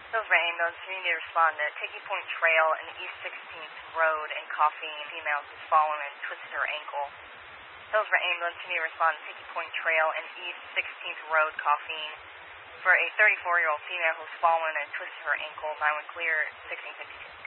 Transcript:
Hillsborough ambulance, you need to respond to Hickey Point Trail and East 16th Road and coughing. Female who's fallen and twisted her ankle. Hillsborough ambulance, you need to respond to Hickey Point Trail and East 16th Road coughing for a 34-year-old female who's fallen and twisted her ankle. 9-1 clear, 1652.